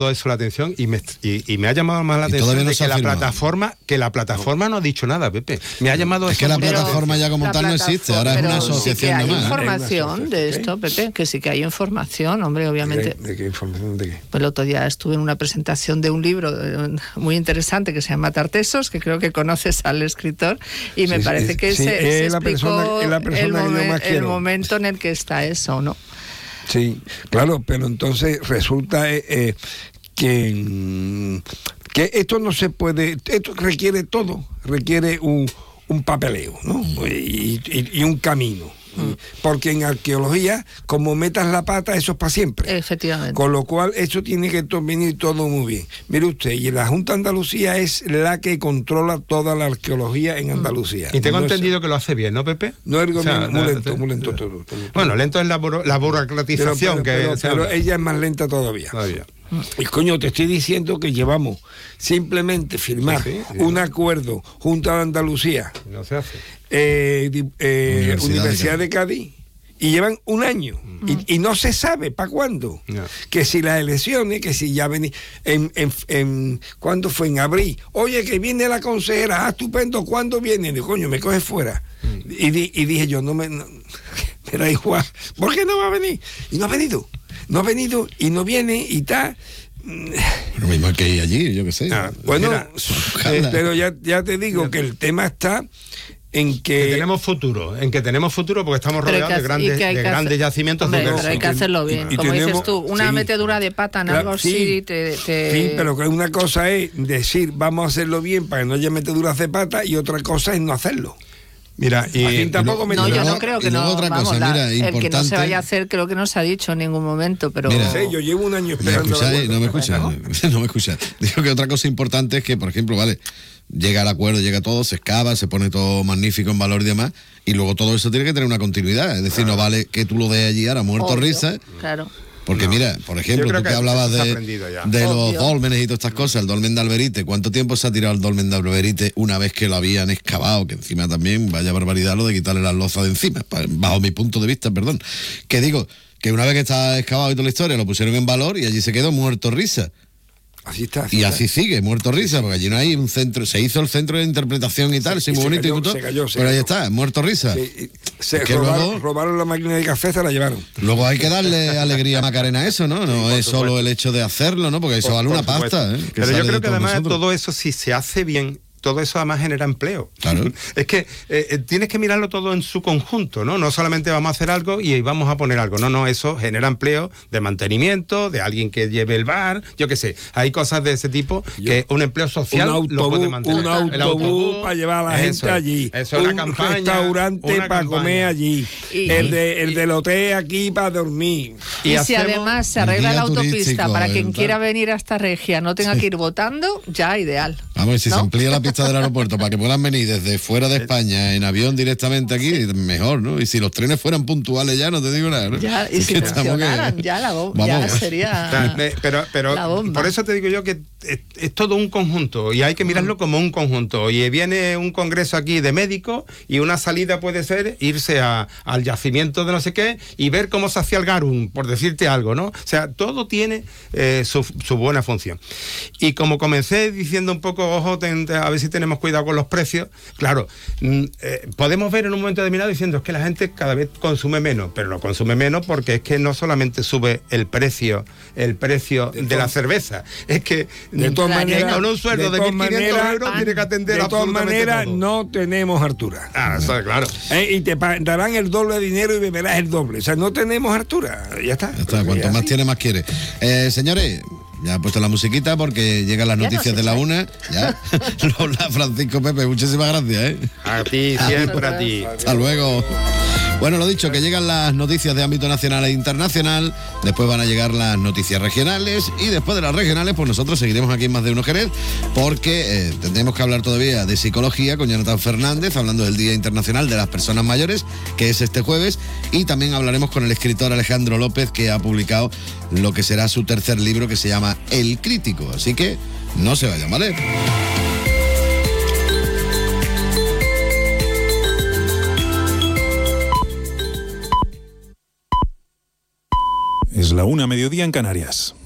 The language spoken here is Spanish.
todo eso la atención y me ha llamado más la atención de que la plataforma no ha dicho nada, Pepe. Me ha llamado es que la plataforma ya como tal no existe, ahora es una asociación. Sí que hay información de esto, Pepe, que sí que hay información, hombre, obviamente. ¿De qué información? ¿De qué? Pues el otro día estuve en una presentación de un libro muy interesante que se llama Tartessos, que creo que conoces al escritor, y me parece que se explicó el momento en el que está eso, ¿no? Sí, claro, pero entonces resulta que esto no se puede, esto requiere un papeleo, ¿no? Y un camino. Porque en arqueología, como metas la pata, eso es para siempre. Efectivamente. Con lo cual, eso tiene que venir todo muy bien. Mire usted, y la Junta de Andalucía es la que controla toda la arqueología en Andalucía. Y tengo entendido que lo hace bien, ¿no, Pepe? No es muy lento todo. Bueno, lento es la burocratización. Pero ella es más lenta todavía. Y coño, te estoy diciendo que llevamos simplemente firmar un acuerdo Junta de Andalucía. No se hace. Universidad de Cádiz, y llevan un año y no se sabe para cuándo. Que si las elecciones, que si ya ven ¿cuándo fue? En abril. Oye, que viene la consejera, estupendo, ¿cuándo viene? Y coño, me coge fuera. Y dije yo, me da igual, ¿por qué no va a venir? Y no ha venido y no viene y tal. Lo mismo hay que ir allí, yo qué sé. Pero ya te digo que el tema está en que tenemos futuro, porque estamos rodeados de grandes yacimientos. Pero hay que hacerlo bien, como dices tú, una metedura de pata en algo así Sí, pero que una cosa es decir vamos a hacerlo bien para que no haya meteduras de pata, y otra cosa es no hacerlo. Mira, yo no creo que no. Otra cosa, mira, el que no se vaya a hacer, creo que no se ha dicho en ningún momento, pero... Mira, yo llevo un año esperando. No me escuchas. Digo que otra cosa importante es que, por ejemplo, llega el acuerdo, llega todo, se excava, se pone todo magnífico en valor y demás, y luego todo eso tiene que tener una continuidad. Es decir, no vale que tú lo dejes allí ahora muerto risa. Claro. Porque mira, por ejemplo, tú que hablabas de los dólmenes y todas estas cosas, el dolmen de Alberite, ¿cuánto tiempo se ha tirado el dolmen de Alberite una vez que lo habían excavado? Que encima también, vaya barbaridad lo de quitarle las lozas de encima, bajo mi punto de vista, perdón. Que digo, que una vez que está excavado y toda la historia, lo pusieron en valor y allí se quedó muerto risa. Así está. Así sigue, muerto risa, porque allí no hay un centro, se hizo el centro de interpretación y tal, muy bonito y todo, pero ahí está, muerto risa. Robaron la máquina de café, se la llevaron. Luego hay que darle alegría a Macarena a eso, ¿no? No es solo el hecho de hacerlo, ¿no? Porque eso vale una pasta, Pero yo creo que además todo eso, si se hace bien, todo eso además genera empleo. Claro. Es que tienes que mirarlo todo en su conjunto, ¿no? No solamente vamos a hacer algo y vamos a poner algo. No, eso genera empleo de mantenimiento, de alguien que lleve el bar, yo qué sé. Hay cosas de ese tipo que un empleo social lo puede mantener. Un autobús para llevar a la gente allí. Eso es una campaña. Restaurante para comer allí. El del hotel aquí para dormir. Y si además se arregla la autopista para quien quiera venir a esta regia no tenga que ir votando, ya ideal. Vamos, si se amplía la pista del aeropuerto para que puedan venir desde fuera de España en avión directamente aquí, mejor, ¿no? Y si los trenes fueran puntuales ya, no te digo nada, ¿no? Ya, y si funcionaran, ya la bomba, ya sería pero la bomba. Por eso te digo yo que es todo un conjunto y hay que mirarlo como un conjunto. Y viene un congreso aquí de médicos y una salida puede ser irse al yacimiento de no sé qué y ver cómo se hacía el garum, por decirte algo, ¿no? O sea, todo tiene su buena función. Y como comencé diciendo un poco, ojo, a ver si tenemos cuidado con los precios. Claro, podemos ver en un momento determinado diciendo es que la gente cada vez consume menos, pero lo consume menos porque es que no solamente sube el precio de la cerveza, es que de todas maneras, con un sueldo de 1.500 euros tiene que atender absolutamente todo. De todas maneras, no tenemos altura. Eso es claro. Y te darán el doble de dinero y beberás el doble. O sea, no tenemos altura. Ya está. Cuanto más tiene, más quiere. Señores, ya he puesto la musiquita porque llegan las noticias de la 1. Ya. Lola, Francisco, Pepe, muchísimas gracias. A ti, siempre a ti. Hasta luego. Bueno, lo dicho, que llegan las noticias de ámbito nacional e internacional, después van a llegar las noticias regionales y después de las regionales, pues nosotros seguiremos aquí en Más de Uno Jerez porque tendremos que hablar todavía de psicología con Jonathan Fernández, hablando del Día Internacional de las Personas Mayores, que es este jueves, y también hablaremos con el escritor Alejandro López, que ha publicado lo que será su tercer libro, que se llama El Crítico. Así que no se vayan, ¿vale? Es la 1:00 en Canarias.